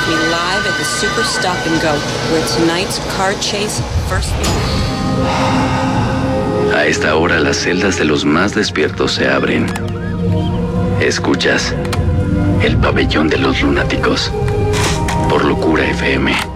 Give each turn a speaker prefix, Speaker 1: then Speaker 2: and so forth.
Speaker 1: with me live at the Super Stop and Go, where tonight's car chase first begins.
Speaker 2: A esta hora las celdas de los más despiertos se abren. Escuchas El Pabellón de los Lunáticos por Locura FM.